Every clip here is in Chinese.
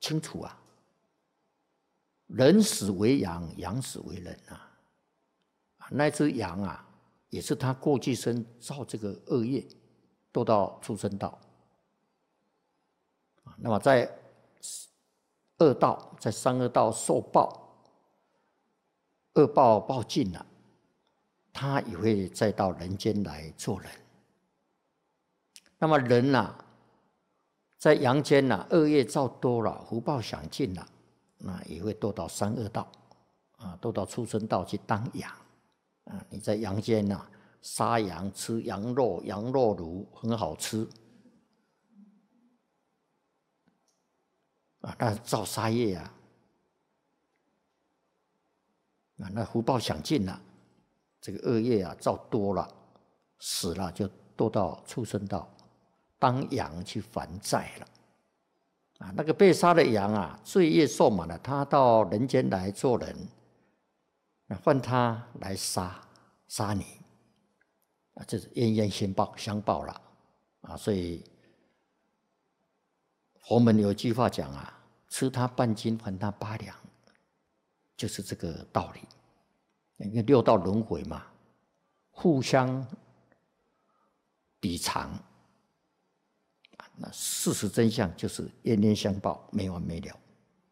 清楚啊，人死为羊，羊死为人啊。那只羊啊，也是他过去生造这个恶业，堕到畜生道。那么在恶道，在三恶道受报，恶报报尽了，他也会再到人间来做人。那么人啊，在阳间啊，恶业造多了，福报享尽了，那也会堕到三恶道啊，堕到畜生道去当羊啊。你在阳间啊，杀羊吃羊肉，羊肉炉很好吃啊，那造杀业啊，那福报享尽了，这个恶业啊造多了，死了就堕到畜生道当羊去还债了啊。那个被杀的羊啊，罪业受满了，他到人间来做人，换他来杀你啊，这是冤冤相报了啊。所以佛门有一句话讲啊，吃他半斤还他8两，就是这个道理。因为六道轮回嘛，互相比偿，那事实真相就是冤冤相报，没完没了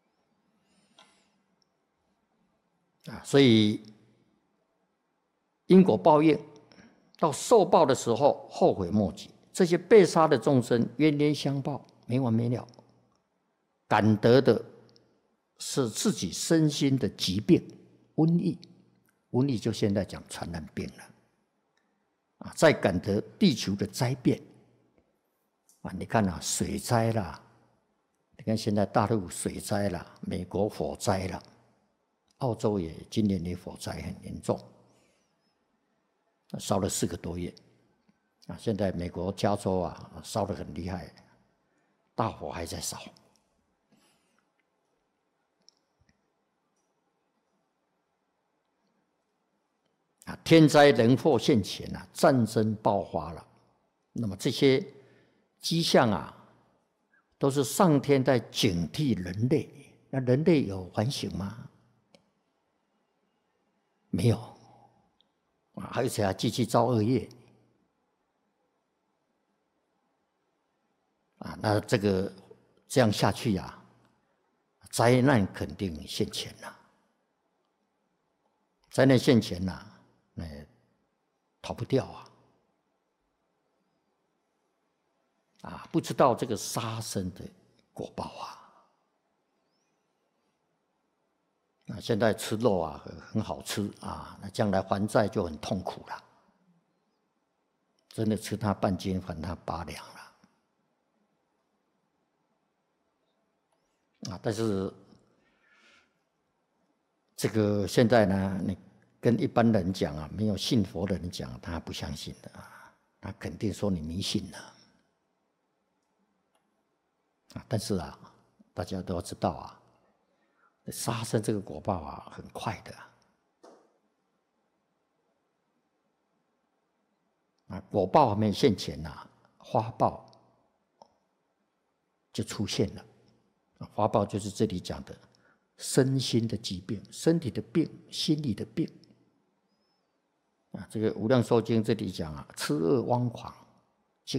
啊。所以因果报应到受报的时候，后悔莫及。这些被杀的众生冤冤相报，没完没了，感得的是自己身心的疾病、瘟疫。瘟疫就现在讲传染病了啊，再感得地球的灾变啊，你看啊，水灾啦，你看现在大陆水灾啦，美国火灾啦，澳洲也今年的火灾很严重，烧了4个多月啊。现在美国加州啊烧得很厉害，大火还在烧。啊，天灾人祸现前啊，战争爆发了。那么这些迹象啊，都是上天在警惕人类。那人类有反省吗？没有啊，而且还继续造恶业啊。那这样下去啊，灾难肯定现前了。灾难现前啊，逃不掉啊！不知道这个杀生的果报啊！现在吃肉啊很好吃啊，那将来还债就很痛苦了。真的吃他半斤还他8两了啊！但是这个现在呢，你跟一般人讲啊，没有信佛的人讲，他不相信的啊，他肯定说你迷信了啊。但是啊，大家都要知道啊，杀生这个果报啊，很快的啊，果报还没现前呐，花报就出现了。花报就是这里讲的身心的疾病，身体的病，心理的病啊。这个《无量寿经》这里讲啊，痴恶妄狂